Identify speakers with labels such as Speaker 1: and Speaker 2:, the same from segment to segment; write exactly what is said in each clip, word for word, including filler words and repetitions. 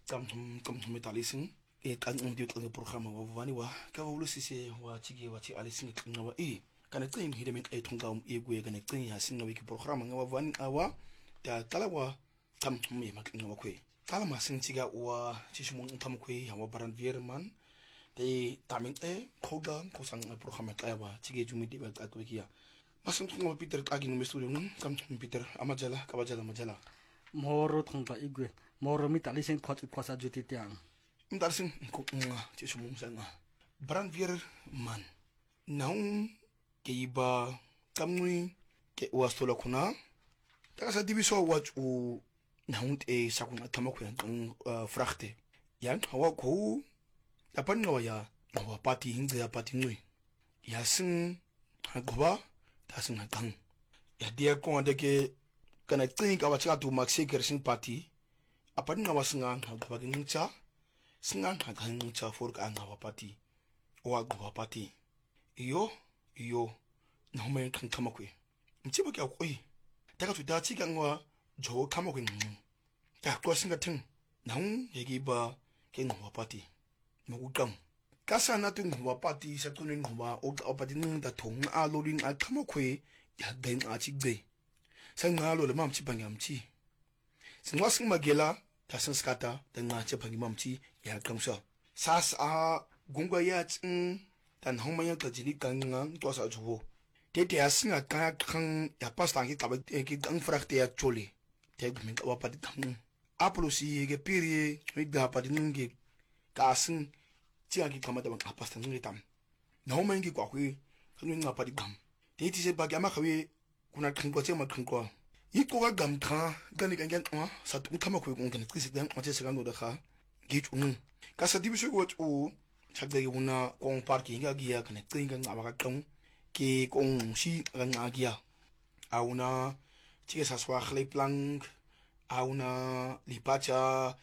Speaker 1: kam kam metalising e kan ndi tlo programa wa vani wa ka wa sise wa chige wa chi alising tlinga wa e kana tsin hide men e thunga um e gwe kana tsin ya singa wiki programa nga wa vani awa ta kala wa kam me maklinga wa kwe kala ma sing chiga wa chismun tam kwe ya wa baran vierman te tamin e khoga ko sang programa ka wa chige jumi de ba ka kwe ya masung tlinga Peter agin me studio nun kam Peter amajala ka bajala majala
Speaker 2: moro thongba igwe moro mi talising khot khosa juti tiang
Speaker 1: Mdarsing ko nga ci sumum sanga Brandweer man naung ke iba kamnui ke wastola kuna taka sa dibiso wat u naung e sakuna tamako yan tong frachte yan hawa ko tapan nga ya nawa pati hinga ya pati ngui ya sing hagoba ta sing hakang ya dia ko ande ke kana think awa chaka tu maxi kersing pati apan nga wasinga hagoba ngcha singa hagang cha for ka nga wapati wa wapati iyo iyo na homa kan kama kwe mchiba kya koi taka tu dachi ka nga jo kama kwe ngu ta kwa singa ting naung yegi ba ke nga wapati magukam kasa na tu nga wapati sa kunin nga o wapati nung da tong a loring a kama kwe ya gain a chigbe sa nga lo le mam chiba nga mchi singwa sing magela tasang skata dan nga che pagi mamchi ya kamsa sas a gungwa ya tsin dan homa ya tajini kan nga to sa jubo te te asinga ka kan ya pasta ki tabak ki gang frakte ya chole te gumin ka wapati kan aplosi ge piri mi ga pati ngi ka sin ti aki kamata bang pasta ngi tam na homa ngi kwa kwi kan nga pati gam te ti se bagama khawi kuna kan ko che ma kan ko iko ga gam tha gani kan gan wa sa tu kama ko ngon trisi dan o te segando da kha git un ka sa dibiso go tu chagde una kong parking ga gia kan tin ga ngaba ka tong ki kong si ga ngagia a una chike sa swa khle plank a una lipacha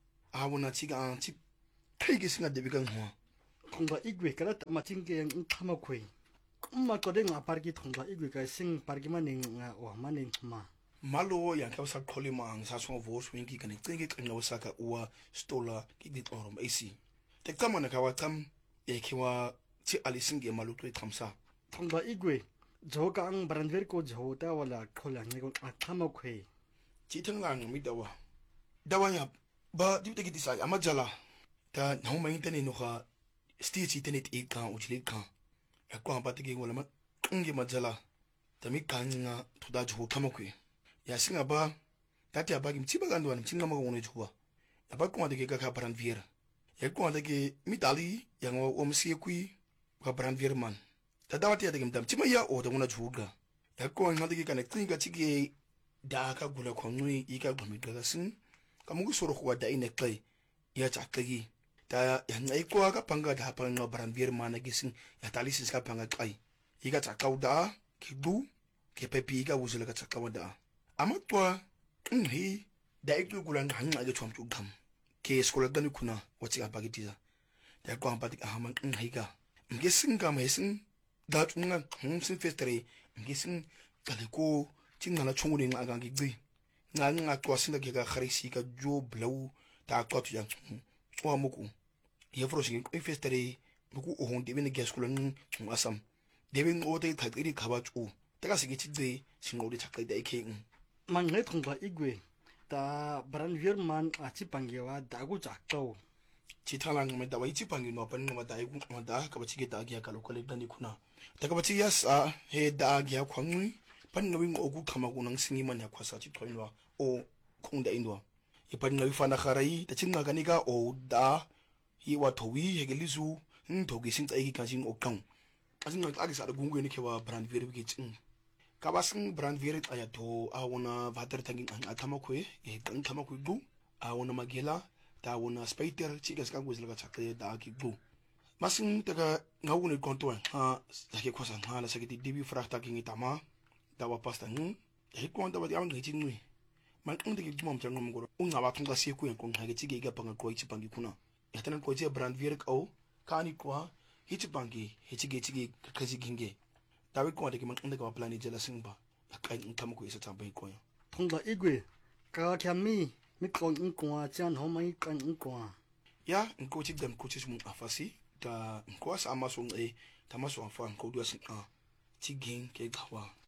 Speaker 1: a una chiga chi kai gi singa de bigan ho
Speaker 2: thongba igwe kala ma chingge yang khama khoi ma ko de nga parki thongba igwe ka sing parki maning nga wa maning ma
Speaker 1: malo yang ka sa kholi mang sa so vo swingi kan tsingi kan no saka uwa stola ki dit orom ac te kama na ka wa kam e ki wa chi alisingi malu to thamsa
Speaker 2: thongba igwe jo ka ang Brandweer ko jo ta wala khola ngi ko athama khwe
Speaker 1: chi thangang mi dawa dawa ya ba di te ki disai amajala ta no mai tane no kha sti chi tane te ka uchli ka ya ko ba te ki wala ma ngi majala ta mi kan nga thuda jo thama khwe ya singa ba tati abagi mchiba gando wan mchinga maga ngone chuba ya ba kwa deke ka Brandweer ya kwa deke mitali yang o msie kui ka Brandweer man tadawati ya deke mdam chima ya o da ngona chuga ya kwa ngade ka na tinga chige da ka gula kwa ngui ika gwa mitla sin ka mugu soro kwa da ine klai ya chakagi ta ya ngai kwa ka panga da panga Brandweer man na gisin ya talisis ka panga klai ika chakauda kidu ke pepi ika wuzula ka chakawada amatwa ngi da ikku kulan hanga ga chom chugam ke skola gani kuna wati apagitiza da ko ampati ahaman ngi ga ngi singa mesin da tunga hum sin festere ngi sin kaliko tinga na chungure nga ga ngi gbi nga nga to singa ke ga kharisi ka jo blow ta ko tu yang wa muku ye frosi ngi festere muku o hon de ben ga skola ngi asam de ben o de ta iri ka ba chu ta ga sigi chide singori chakai da ike
Speaker 2: mangai thongba igwe ta Brandweer man achi pangyewa dagu chakto
Speaker 1: chithalang me dawai chi pangi no pan ma dai gu ma da ka bachi ge da gya ka lokale dani kuna ta ka bachi yas a he da gya khwangui pan ngawi ogu khama gu nang singi man ya khwasa chi thoinwa o khung da indwa e pan ngawi fana kharai ta chinga gani ga o da hi wa thowi he ge lizu hm thogi sing tai gi ka jing o kang azin nga agi sa da gungu ne ke wa Brandweer bi chin kabasing Brandweer aya to awona vater tangin an atama kwe e kan tama kwe gu awona magela ta awona spider chigas kan guzla ka chakle da ki gu masing taga ngawune konto ha sake khosa ha la sake dibi frakta kingi tama da wa pasta ngi e konto ba di awon ngi ngi man kan de ki mom changom ngoro unga ba tunga se ku en kon ha ge chige ga panga ko ichi pangi kuna ya tanan ko je Brandweer ko kani kwa hichi pangi hichige chige kaji ginge Dawi ko de ki man kan de ka plani jela singba kai in kam ko isa tambai ko
Speaker 2: thongba igwe ka khyami mi klong ingkwa chan ho mai kan ingkwa
Speaker 1: ya nko chik dam coaches mung afasi ta nko sa ama song e ta ma so afa nko du asin a chigin ke gawa